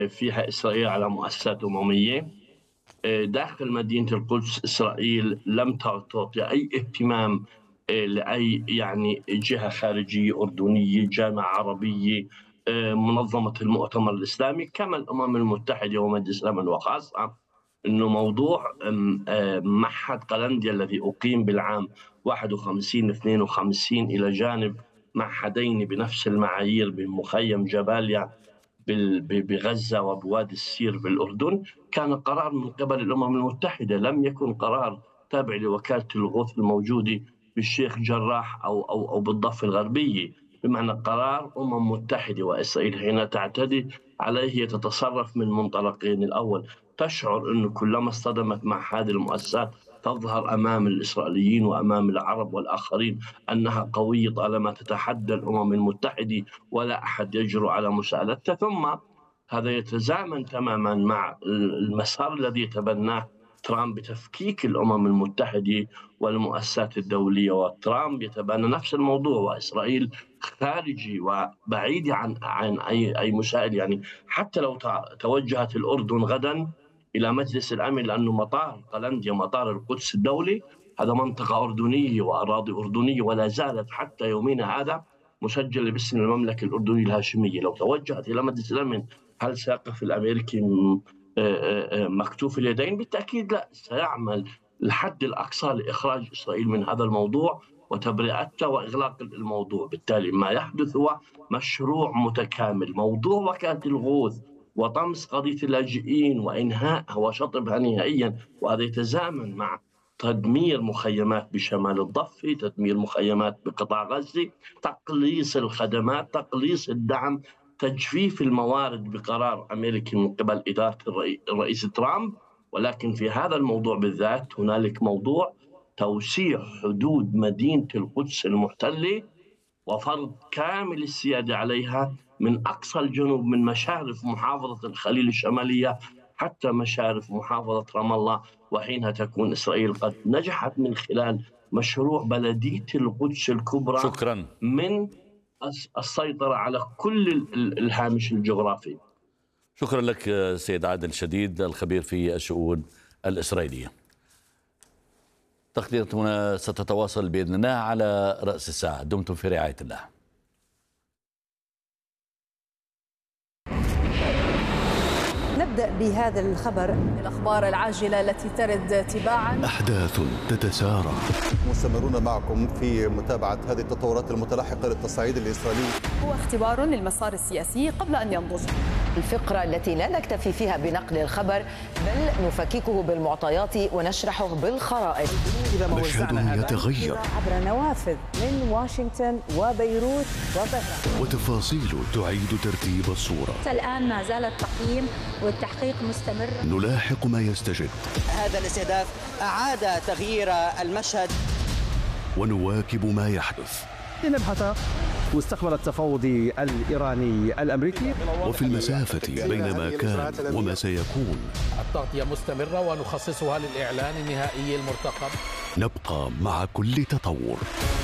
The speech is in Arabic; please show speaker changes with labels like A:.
A: فيها إسرائيل على مؤسسات أممية. داخل مدينة القدس إسرائيل لم تعطي أي اهتمام لأي يعني جهة خارجية أردنية، جامعة عربية، منظمة المؤتمر الإسلامي، كما الأمم المتحدة ومجلس الأمن، وخاصة أنه موضوع معهد قلنديا الذي أقيم بالعام 51-52 إلى جانب معهدين بنفس المعايير بمخيم جباليا بغزة وبوادي السير بالأردن، كان قرار من قبل الأمم المتحدة، لم يكن قرار تابع لوكالة الغوث الموجودة بالشيخ جراح أو بالضفة الغربية، بمعنى قرار أمم متحدة. وإسرائيل حين تعتدي عليه تتصرف من منطلقين: الأول، تشعر أنه كلما اصطدمت مع هذه المؤسسات تظهر أمام الإسرائيليين وأمام العرب والآخرين أنها قوية طالما تتحدى الأمم المتحدة ولا أحد يجرؤ على مساعدتها. ثم هذا يتزامن تماما مع المسار الذي يتبناه ترامب بتفكيك الأمم المتحدة والمؤسسات الدولية، وترامب يتبنى نفس الموضوع، وإسرائيل خارجي وبعيد عن أي مسائل. يعني حتى لو توجهت الأردن غدا إلى مجلس الأمن، لأنه مطار قلنديا مطار القدس الدولي هذا منطقة أردنية وأراضي أردنية، ولا زالت حتى يومنا هذا مسجلة باسم المملكة الأردنية الهاشمية. لو توجهت إلى مجلس الأمن هل سيقف الأمريكي مكتوف اليدين؟ بالتأكيد لا، سيعمل الحد الأقصى لإخراج إسرائيل من هذا الموضوع وتبرئتها وإغلاق الموضوع. بالتالي ما يحدث هو مشروع متكامل: موضوع وكالة الغوث وطمس قضية اللاجئين وإنهائها وشطبها نهائيا، وهذا يتزامن مع تدمير مخيمات بشمال الضفة، تدمير مخيمات بقطاع غزة، تقليص الخدمات، تقليص الدعم، تجفيف الموارد بقرار أمريكي من قبل إدارة الرئيس ترامب. ولكن في هذا الموضوع بالذات هنالك موضوع توسيع حدود مدينة القدس المحتلة وفرض كامل السيادة عليها من أقصى الجنوب، من مشارف محافظة الخليل الشمالية حتى مشارف محافظة رام الله. وحينها تكون إسرائيل قد نجحت من خلال مشروع بلدية القدس الكبرى
B: شكرا
A: من السيطرة على كل الهامش الجغرافي.
B: شكرا لك سيد عادل شديد، الخبير في الشؤون الإسرائيلية. تغطيتنا ستتواصل بإذن الله على رأس الساعة. دمتم في رعاية الله.
C: نبدأ بهذا الخبر.
D: الأخبار العاجلة التي ترد تباعا
E: أحداث تتسارع.
F: مستمرون معكم في متابعة هذه التطورات المتلاحقة للتصعيد الإسرائيلي.
D: هو اختبار للمسار السياسي قبل أن ينضج.
G: الفقرة التي لا نكتفي فيها بنقل الخبر بل نفككه بالمعطيات ونشرحه بالخرائط.
E: مشهد يتغير
C: عبر نوافذ من واشنطن وبيروت وطهران،
E: وتفاصيل تعيد ترتيب الصورة.
H: الآن ما زال التقييم والتحقيق مستمر.
E: نلاحق ما يستجد.
I: هذا الاستهداف أعاد تغيير المشهد
E: ونواكب ما يحدث.
J: لنبحث مستقبل التفاوض الإيراني الأمريكي.
E: وفي المسافة بين ما كان وما سيكون
K: التغطية مستمرة ونخصصها للإعلان النهائي المرتقب.
E: نبقى مع كل تطور.